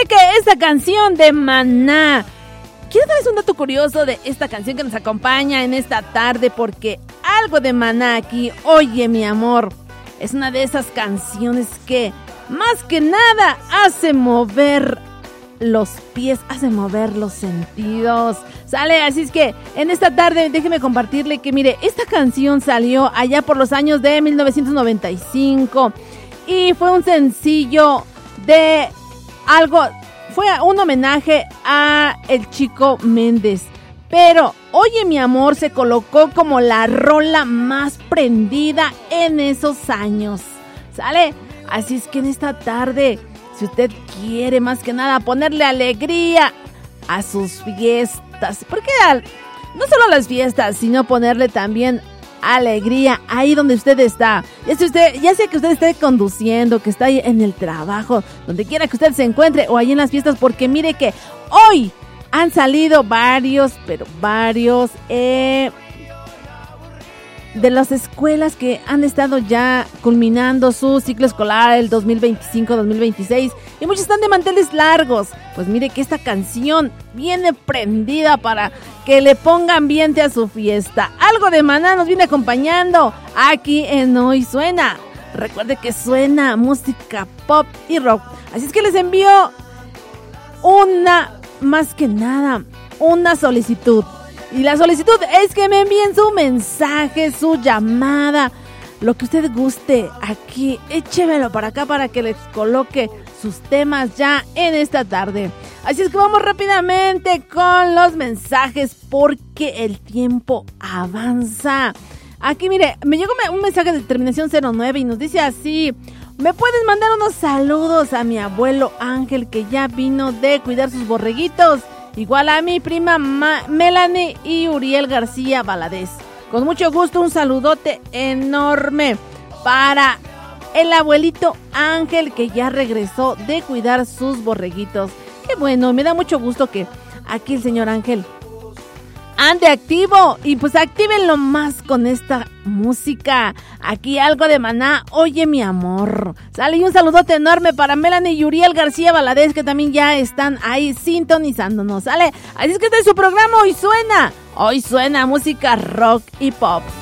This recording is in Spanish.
mire que esta canción de Maná, quiero darles un dato curioso de esta canción que nos acompaña en esta tarde, porque algo de Maná aquí, Oye mi amor, es una de esas canciones que más que nada hace mover los pies, hace mover los sentidos, ¿sale? Así es que en esta tarde déjeme compartirle que mire, esta canción salió allá por los años de 1995 y fue un sencillo de algo, fue un homenaje a el Chico Méndez, pero Oye mi amor se colocó como la rola más prendida en esos años, ¿sale? Así es que en esta tarde, si usted quiere más que nada ponerle alegría a sus fiestas, porque no solo a las fiestas, sino ponerle también alegría ahí donde usted está. Ya sea que usted esté conduciendo, que está ahí en el trabajo, donde quiera que usted se encuentre, o ahí en las fiestas, porque mire que hoy han salido varios de las escuelas que han estado ya culminando su ciclo escolar el 2025-2026 y muchos están de manteles largos. Pues mire que esta canción viene prendida para que le ponga ambiente a su fiesta. Algo de Maná nos viene acompañando aquí en Hoy Suena. Recuerde que suena música pop y rock. Así es que les envío más que nada, una solicitud. Y la solicitud es que me envíen su mensaje, su llamada, lo que usted guste aquí. Échemelo para acá para que les coloque sus temas ya en esta tarde. Así es que vamos rápidamente con los mensajes porque el tiempo avanza. Aquí mire, me llegó un mensaje de terminación 09 y nos dice así: ¿me puedes mandar unos saludos a mi abuelo Ángel, que ya vino de cuidar sus borreguitos? Igual a mi prima Melanie y Uriel García Valadez. Con mucho gusto, un saludote enorme para el abuelito Ángel, que ya regresó de cuidar sus borreguitos. Qué bueno, me da mucho gusto que aquí el señor Ángel ande activo. Y pues actívenlo más con esta música. Aquí algo de Maná, Oye mi amor. Sale, y un saludote enorme para Melanie y Uriel García Valadez, que también ya están ahí sintonizándonos. Sale, así es que este es su programa Hoy Suena. Hoy suena música rock y pop.